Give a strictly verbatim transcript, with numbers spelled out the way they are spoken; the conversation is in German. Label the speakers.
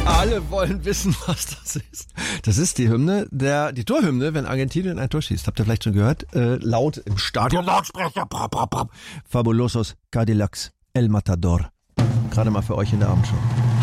Speaker 1: Alle wollen wissen, was das ist. Das ist die Hymne, der, die Torhymne, wenn Argentinien ein Tor schießt. Habt ihr vielleicht schon gehört? Äh, laut im Stadion. Lautsprecher. Pop, pop, pop. Fabulosos Cadillacs El Matador. Gerade mal für euch in der Abendshow.